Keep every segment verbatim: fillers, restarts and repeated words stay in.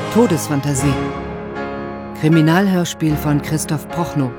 Todesfantasie. Kriminalhörspiel von Christoph Prochnow.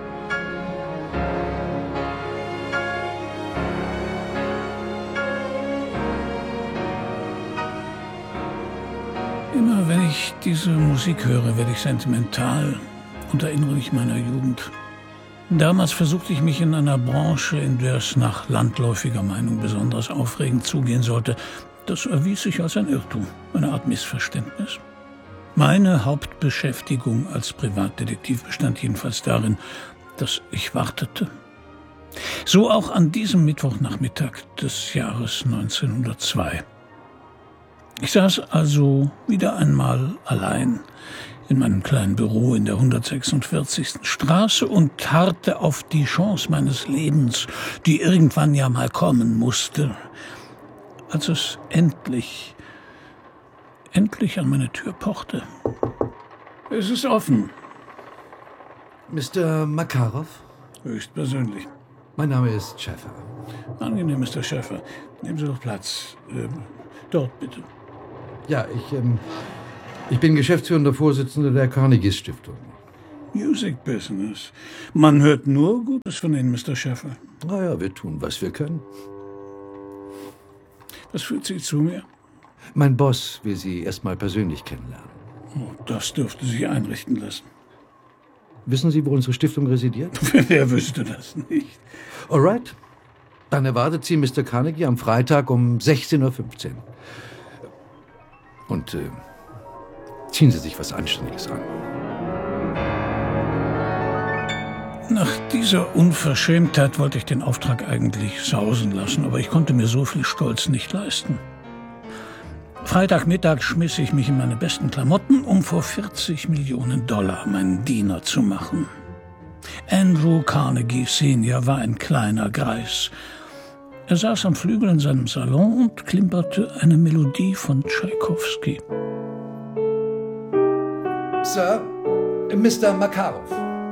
Immer wenn ich diese Musik höre, werde ich sentimental und erinnere mich meiner Jugend. Damals versuchte ich mich in einer Branche, in der es nach landläufiger Meinung besonders aufregend zugehen sollte. Das erwies sich als ein Irrtum, eine Art Missverständnis. Meine Hauptbeschäftigung als Privatdetektiv bestand jedenfalls darin, dass ich wartete. So auch an diesem Mittwochnachmittag des Jahres neunzehnhundertzwei. Ich saß also wieder einmal allein in meinem kleinen Büro in der hundertsechsundvierzigsten Straße und harrte auf die Chance meines Lebens, die irgendwann ja mal kommen musste, als es endlich, endlich an meine Tür pochte. Es ist offen. Mister Makarov? Höchstpersönlich. Mein Name ist Schäfer. Angenehm, Mister Schäfer. Nehmen Sie doch Platz. Ähm, dort bitte. Ja, ich, ähm, ich bin geschäftsführender Vorsitzender der Carnegie-Stiftung. Music Business. Man hört nur Gutes von Ihnen, Mister Schäfer. Naja, wir tun, was wir können. Was führt Sie zu mir? Mein Boss will Sie erstmal persönlich kennenlernen. Oh, das dürfte sich einrichten lassen. Wissen Sie, wo unsere Stiftung residiert? Wer wüsste das nicht? Alright. Dann erwartet Sie Mister Carnegie am Freitag um sechzehn Uhr fünfzehn. Und äh, ziehen Sie sich was Anständiges an. Nach dieser Unverschämtheit wollte ich den Auftrag eigentlich sausen lassen, aber ich konnte mir so viel Stolz nicht leisten. Freitagmittag schmiss ich mich in meine besten Klamotten, um vor vierzig Millionen Dollar meinen Diener zu machen. Andrew Carnegie Senior war ein kleiner Greis. Er saß am Flügel in seinem Salon und klimperte eine Melodie von Tschaikowski. Sir, Mister Makarov.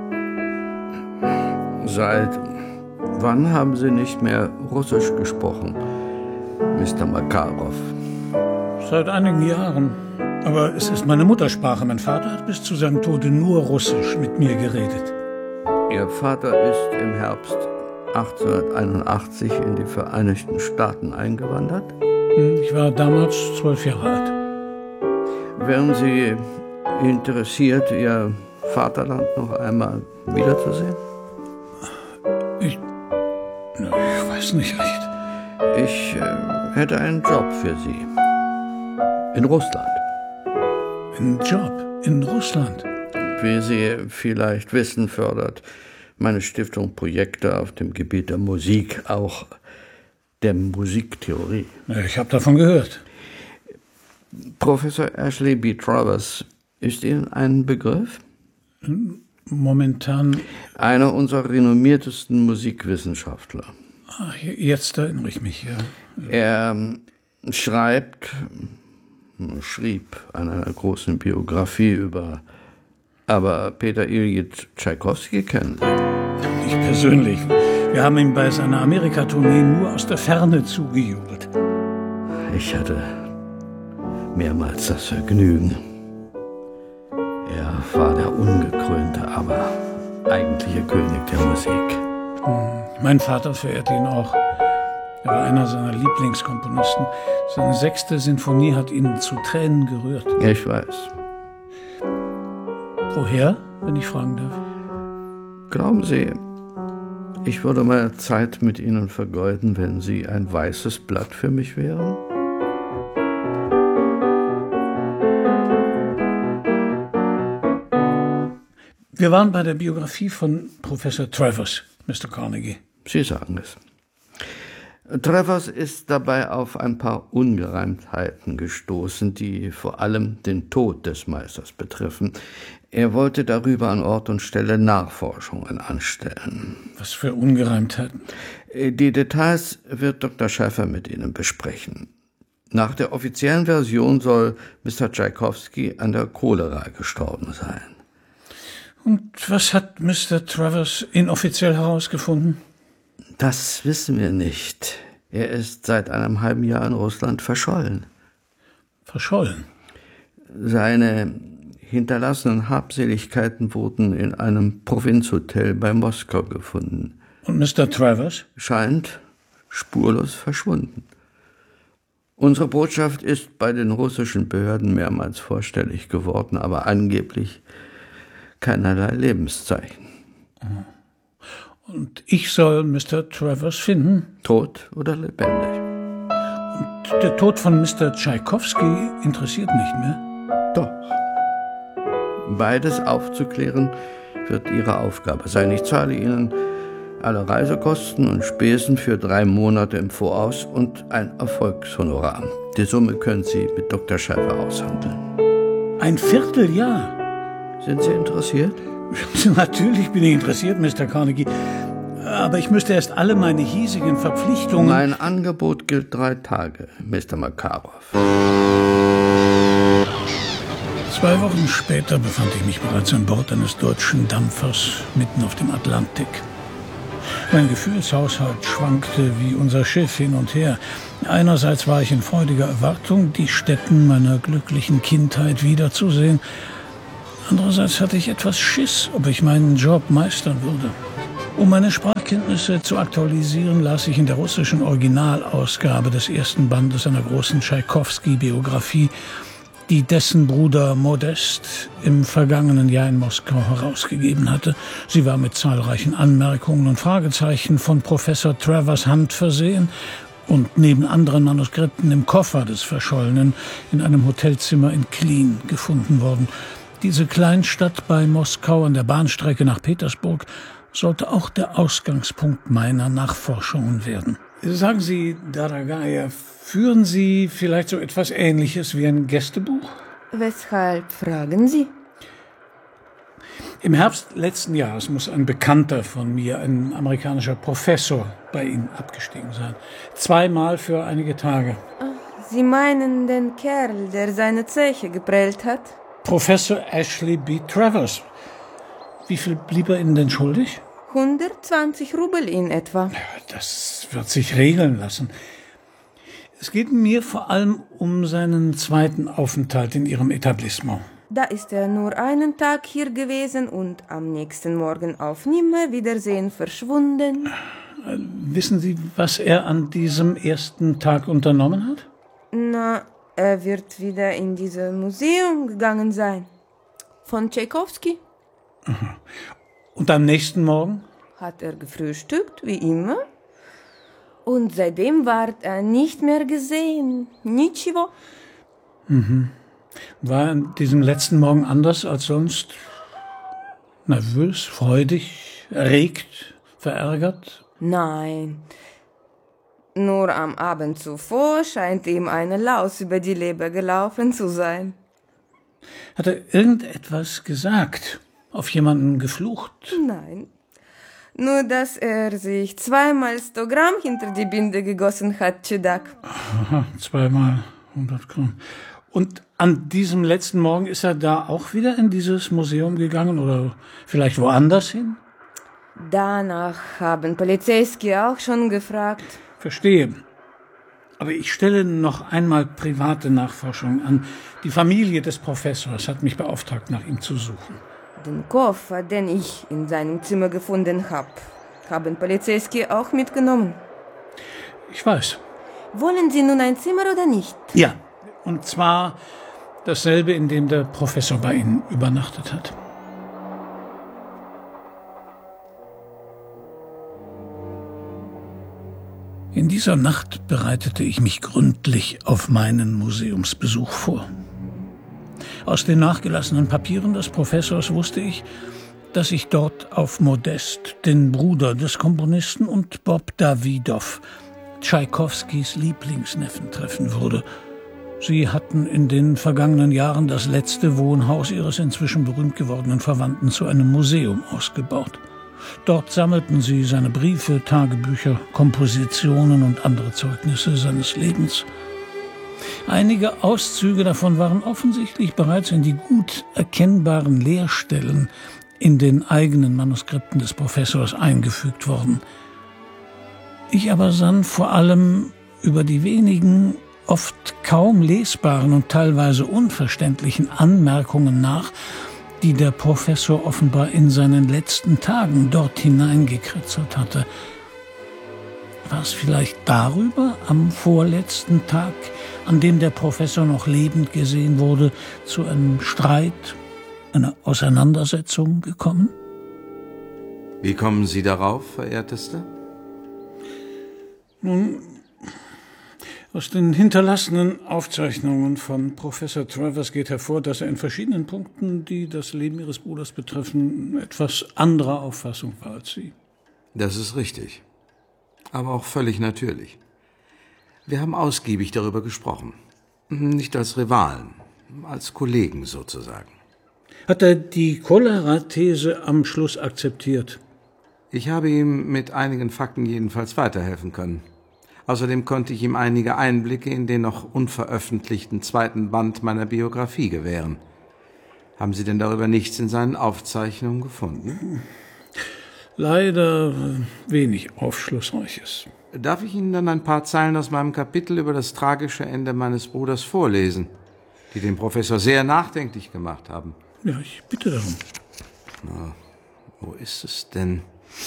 Seit wann haben Sie nicht mehr Russisch gesprochen, Mister Makarov? Seit einigen Jahren. Aber es ist meine Muttersprache. Mein Vater hat bis zu seinem Tode nur Russisch mit mir geredet. Ihr Vater ist im Herbst achtzehnhunderteinundachtzig in die Vereinigten Staaten eingewandert? Ich war damals zwölf Jahre alt. Wären Sie interessiert, Ihr Vaterland noch einmal wiederzusehen? Ich... Na, ich weiß nicht recht. Ich äh, hätte einen Job für Sie. In Russland. Ein Job in Russland? Wie Sie vielleicht wissen, fördert meine Stiftung Projekte auf dem Gebiet der Musik, auch der Musiktheorie. Ich habe davon gehört. Professor Ashley B. Travers, ist Ihnen ein Begriff? Momentan... Einer unserer renommiertesten Musikwissenschaftler. Ach, jetzt erinnere ich mich, ja. Er schreibt, schrieb an einer großen Biografie über... Aber Peter Iljitsch Tschaikowski kennen Sie? Nicht persönlich. Wir haben ihm bei seiner Amerika-Tournee nur aus der Ferne zugejubelt. Ich hatte mehrmals das Vergnügen. Er war der ungekrönte, aber eigentliche König der Musik. Hm. Mein Vater verehrt ihn auch. Er war einer seiner Lieblingskomponisten. Seine sechste Sinfonie hat ihn zu Tränen gerührt. Ich weiß. Woher, wenn ich fragen darf? Glauben Sie, ich würde meine Zeit mit Ihnen vergeuden, wenn Sie ein weißes Blatt für mich wären? Wir waren bei der Biografie von Professor Travers, Mister Carnegie. Sie sagen es. Travers ist dabei auf ein paar Ungereimtheiten gestoßen, die vor allem den Tod des Meisters betreffen. Er wollte darüber an Ort und Stelle Nachforschungen anstellen. Was für Ungereimtheiten? Die Details wird Doktor Schäfer mit Ihnen besprechen. Nach der offiziellen Version soll Mister Tschaikowski an der Cholera gestorben sein. Und was hat Mister Travers inoffiziell herausgefunden? Das wissen wir nicht. Er ist seit einem halben Jahr in Russland verschollen. Verschollen? Seine hinterlassenen Habseligkeiten wurden in einem Provinzhotel bei Moskau gefunden. Und Mister Travers? Scheint spurlos verschwunden. Unsere Botschaft ist bei den russischen Behörden mehrmals vorstellig geworden, aber angeblich keinerlei Lebenszeichen. Und ich soll Mister Travers finden? Tot oder lebendig? Und der Tod von Mister Tschaikowski interessiert nicht mehr? Doch. Beides aufzuklären wird Ihre Aufgabe sein. Ich zahle Ihnen alle Reisekosten und Spesen für drei Monate im Voraus und ein Erfolgshonorar. Die Summe können Sie mit Doktor Schäfer aushandeln. Ein Vierteljahr? Sind Sie interessiert? Natürlich bin ich interessiert, Mister Carnegie. Aber ich müsste erst alle meine hiesigen Verpflichtungen... Mein Angebot gilt drei Tage, Mister Makarov. Zwei Wochen später befand ich mich bereits an Bord eines deutschen Dampfers mitten auf dem Atlantik. Mein Gefühlshaushalt schwankte wie unser Schiff hin und her. Einerseits war ich in freudiger Erwartung, die Stätten meiner glücklichen Kindheit wiederzusehen. Andererseits hatte ich etwas Schiss, ob ich meinen Job meistern würde. Um meine Sprachkenntnisse zu aktualisieren, las ich in der russischen Originalausgabe des ersten Bandes einer großen Tschaikowski-Biografie, die dessen Bruder Modest im vergangenen Jahr in Moskau herausgegeben hatte. Sie war mit zahlreichen Anmerkungen und Fragezeichen von Professor Travers Hand versehen und neben anderen Manuskripten im Koffer des Verschollenen in einem Hotelzimmer in Klin gefunden worden. Diese Kleinstadt bei Moskau an der Bahnstrecke nach Petersburg sollte auch der Ausgangspunkt meiner Nachforschungen werden. Sagen Sie, Daragaya, führen Sie vielleicht so etwas Ähnliches wie ein Gästebuch? Weshalb fragen Sie? Im Herbst letzten Jahres muss ein Bekannter von mir, ein amerikanischer Professor, bei Ihnen abgestiegen sein. Zweimal für einige Tage. Sie meinen den Kerl, der seine Zeche geprellt hat? Professor Ashley B. Travers. Wie viel blieb er Ihnen denn schuldig? hundertzwanzig Rubel in etwa. Das wird sich regeln lassen. Es geht mir vor allem um seinen zweiten Aufenthalt in Ihrem Etablissement. Da ist er nur einen Tag hier gewesen und am nächsten Morgen auf Nimmerwiedersehen verschwunden. Wissen Sie, was er an diesem ersten Tag unternommen hat? Na, er wird wieder in dieses Museum gegangen sein. Von Tschaikowski. Aha. Und am nächsten Morgen? Hat er gefrühstückt, wie immer. Und seitdem ward er nicht mehr gesehen. Nичего. Mhm. War er an diesem letzten Morgen anders als sonst? Nervös, freudig, erregt, verärgert? Nein. Nur am Abend zuvor scheint ihm eine Laus über die Leber gelaufen zu sein. Hat er irgendetwas gesagt? Auf jemanden geflucht? Nein. Nur, dass er sich zweimal sto Gramm hinter die Binde gegossen hat, Tschedak. Aha, zweimal hundert Gramm. Und an diesem letzten Morgen ist er da auch wieder in dieses Museum gegangen oder vielleicht woanders hin? Danach haben Polizeiski auch schon gefragt. Verstehe. Aber ich stelle noch einmal private Nachforschungen an. Die Familie des Professors hat mich beauftragt, nach ihm zu suchen. Den Koffer, den ich in seinem Zimmer gefunden habe, haben Polizeiski auch mitgenommen. Ich weiß. Wollen Sie nun ein Zimmer oder nicht? Ja, und zwar dasselbe, in dem der Professor bei Ihnen übernachtet hat. In dieser Nacht bereitete ich mich gründlich auf meinen Museumsbesuch vor. Aus den nachgelassenen Papieren des Professors wusste ich, dass ich dort auf Modest, den Bruder des Komponisten, und Bob Davidow, Tschaikowskis Lieblingsneffen, treffen würde. Sie hatten in den vergangenen Jahren das letzte Wohnhaus ihres inzwischen berühmt gewordenen Verwandten zu einem Museum ausgebaut. Dort sammelten sie seine Briefe, Tagebücher, Kompositionen und andere Zeugnisse seines Lebens. Einige Auszüge davon waren offensichtlich bereits in die gut erkennbaren Leerstellen in den eigenen Manuskripten des Professors eingefügt worden. Ich aber sann vor allem über die wenigen oft kaum lesbaren und teilweise unverständlichen Anmerkungen nach, die der Professor offenbar in seinen letzten Tagen dort hineingekritzelt hatte. War es vielleicht darüber, am vorletzten Tag, an dem der Professor noch lebend gesehen wurde, zu einem Streit, einer Auseinandersetzung gekommen? Wie kommen Sie darauf, verehrtester? Nun, aus den hinterlassenen Aufzeichnungen von Professor Travers geht hervor, dass er in verschiedenen Punkten, die das Leben Ihres Bruders betreffen, etwas anderer Auffassung war als Sie. Das ist richtig. Aber auch völlig natürlich. Wir haben ausgiebig darüber gesprochen. Nicht als Rivalen, als Kollegen sozusagen. Hat er die Cholera-These am Schluss akzeptiert? Ich habe ihm mit einigen Fakten jedenfalls weiterhelfen können. Außerdem konnte ich ihm einige Einblicke in den noch unveröffentlichten zweiten Band meiner Biografie gewähren. Haben Sie denn darüber nichts in seinen Aufzeichnungen gefunden? Leider wenig Aufschlussreiches. Darf ich Ihnen dann ein paar Zeilen aus meinem Kapitel über das tragische Ende meines Bruders vorlesen, die den Professor sehr nachdenklich gemacht haben? Ja, ich bitte darum. Na, wo ist es denn?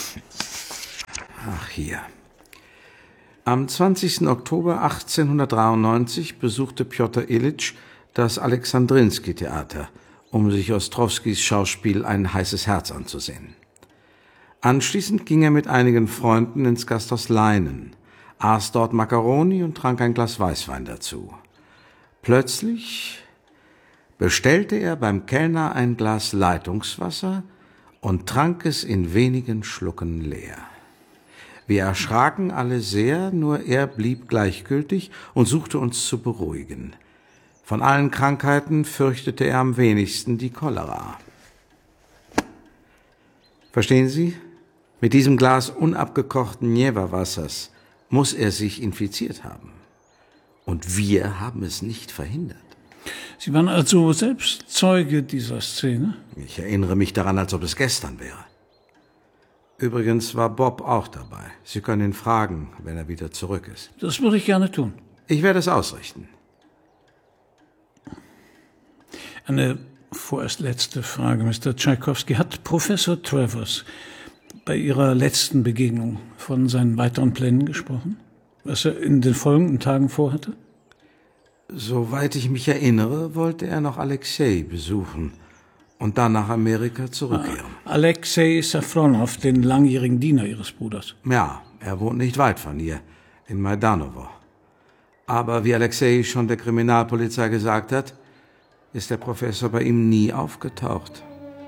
Ach, hier. Am zwanzigsten Oktober achtzehnhundertdreiundneunzig besuchte Pjotr Iljitsch das Alexandrinsky-Theater, um sich Ostrowskis Schauspiel Ein heißes Herz anzusehen. Anschließend ging er mit einigen Freunden ins Gasthaus Leinen, aß dort Makkaroni und trank ein Glas Weißwein dazu. Plötzlich bestellte er beim Kellner ein Glas Leitungswasser und trank es in wenigen Schlucken leer. Wir erschraken alle sehr, nur er blieb gleichgültig und suchte uns zu beruhigen. Von allen Krankheiten fürchtete er am wenigsten die Cholera. Verstehen Sie? Mit diesem Glas unabgekochten Njewa-Wassers muss er sich infiziert haben. Und wir haben es nicht verhindert. Sie waren also selbst Zeuge dieser Szene? Ich erinnere mich daran, als ob es gestern wäre. Übrigens war Bob auch dabei. Sie können ihn fragen, wenn er wieder zurück ist. Das würde ich gerne tun. Ich werde es ausrichten. Eine vorerst letzte Frage, Mister Tschaikowski. Hat Professor Travers bei Ihrer letzten Begegnung von seinen weiteren Plänen gesprochen? Was er in den folgenden Tagen vorhatte? Soweit ich mich erinnere, wollte er noch Alexei besuchen und dann nach Amerika zurückkehren. Ah, Alexei Safronow, den langjährigen Diener Ihres Bruders. Ja, er wohnt nicht weit von hier, in Majdanowo. Aber wie Alexei schon der Kriminalpolizei gesagt hat, ist der Professor bei ihm nie aufgetaucht.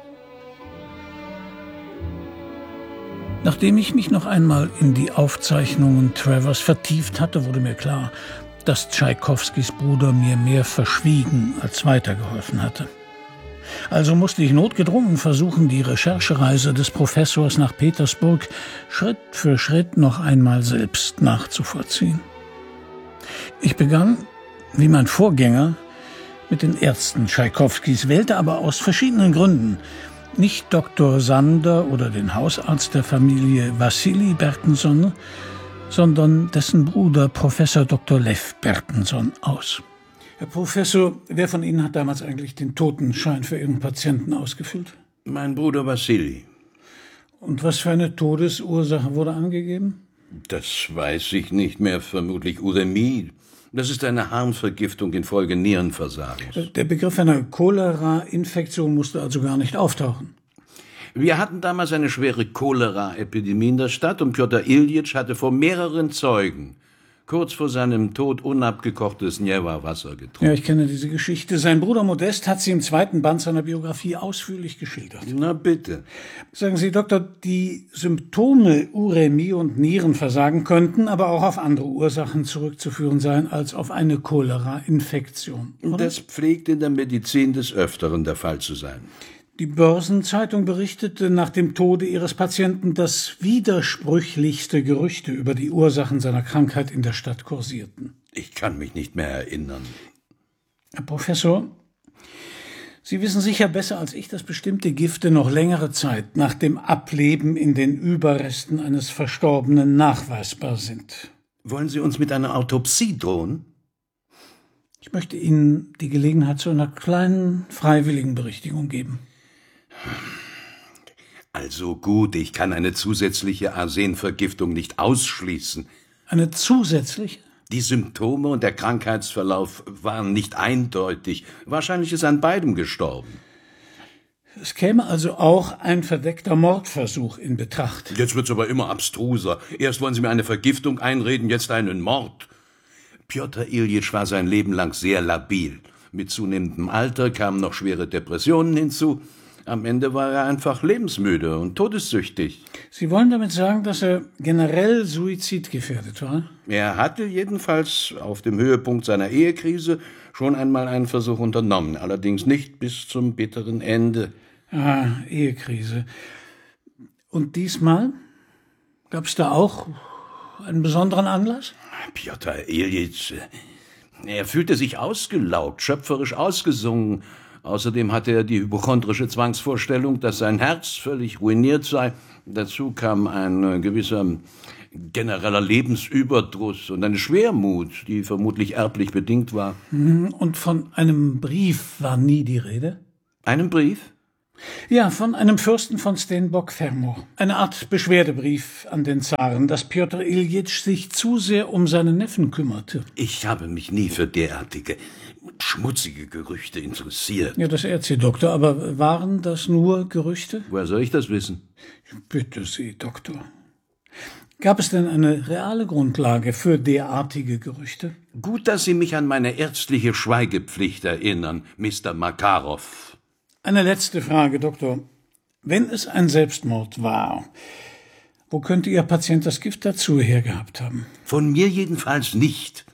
Nachdem ich mich noch einmal in die Aufzeichnungen Travers vertieft hatte, wurde mir klar, dass Tschaikowskis Bruder mir mehr verschwiegen als weitergeholfen hatte. Also musste ich notgedrungen versuchen, die Recherchereise des Professors nach Petersburg Schritt für Schritt noch einmal selbst nachzuvollziehen. Ich begann, wie mein Vorgänger, mit den Ärzten Tschaikowskis, wählte aber aus verschiedenen Gründen nicht Doktor Sander oder den Hausarzt der Familie Wassili Bertenson, sondern dessen Bruder Professor Doktor Lev Bertenson aus. Herr Professor, wer von Ihnen hat damals eigentlich den Totenschein für Ihren Patienten ausgefüllt? Mein Bruder Wassili. Und was für eine Todesursache wurde angegeben? Das weiß ich nicht mehr, vermutlich Uremie. Das ist eine Harnvergiftung infolge Nierenversagens. Der Begriff einer Cholera-Infektion musste also gar nicht auftauchen. Wir hatten damals eine schwere Cholera-Epidemie in der Stadt und Pjotr Iljitsch hatte vor mehreren Zeugen kurz vor seinem Tod unabgekochtes Njewa-Wasser getrunken. Ja, ich kenne diese Geschichte. Sein Bruder Modest hat sie im zweiten Band seiner Biografie ausführlich geschildert. Na bitte. Sagen Sie, Doktor, die Symptome Uremie und Nierenversagen könnten aber auch auf andere Ursachen zurückzuführen sein als auf eine Cholera-Infektion. Das pflegt in der Medizin des Öfteren der Fall zu sein. Die Börsenzeitung berichtete nach dem Tode ihres Patienten, dass widersprüchlichste Gerüchte über die Ursachen seiner Krankheit in der Stadt kursierten. Ich kann mich nicht mehr erinnern. Herr Professor, Sie wissen sicher besser als ich, dass bestimmte Gifte noch längere Zeit nach dem Ableben in den Überresten eines Verstorbenen nachweisbar sind. Wollen Sie uns mit einer Autopsie drohen? Ich möchte Ihnen die Gelegenheit zu einer kleinen freiwilligen Berichtigung geben. Also gut, ich kann eine zusätzliche Arsenvergiftung nicht ausschließen. Eine zusätzliche? Die Symptome und der Krankheitsverlauf waren nicht eindeutig. Wahrscheinlich ist an beidem gestorben. Es käme also auch ein verdeckter Mordversuch in Betracht. Jetzt wird's aber immer abstruser. Erst wollen Sie mir eine Vergiftung einreden, jetzt einen Mord. Pjotr Iljitsch war sein Leben lang sehr labil. Mit zunehmendem Alter kamen noch schwere Depressionen hinzu. Am Ende war er einfach lebensmüde und todessüchtig. Sie wollen damit sagen, dass er generell suizidgefährdet war? Er hatte jedenfalls auf dem Höhepunkt seiner Ehekrise schon einmal einen Versuch unternommen, allerdings nicht bis zum bitteren Ende. Ah, Ehekrise. Und diesmal? Gab es da auch einen besonderen Anlass? Pjotr Iljitsch, er fühlte sich ausgelaugt, schöpferisch ausgesungen. Außerdem hatte er die hypochondrische Zwangsvorstellung, dass sein Herz völlig ruiniert sei. Dazu kam ein gewisser genereller Lebensüberdruss und eine Schwermut, die vermutlich erblich bedingt war. Und von einem Brief war nie die Rede? Einem Brief? Ja, von einem Fürsten von Stenbock-Fermo. Eine Art Beschwerdebrief an den Zaren, dass Pjotr Iljitsch sich zu sehr um seinen Neffen kümmerte. Ich habe mich nie für derartige schmutzige Gerüchte interessiert. Ja, das ehrt Sie, Doktor, aber waren das nur Gerüchte? Woher soll ich das wissen? Bitte Sie, Doktor. Gab es denn eine reale Grundlage für derartige Gerüchte? Gut, dass Sie mich an meine ärztliche Schweigepflicht erinnern, Mister Makarov. Eine letzte Frage, Doktor. Wenn es ein Selbstmord war, wo könnte Ihr Patient das Gift dazu hergehabt haben? Von mir jedenfalls nicht.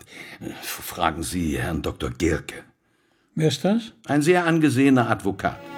Fragen Sie Herrn Doktor Gierke. Wer ist das? Ein sehr angesehener Advokat.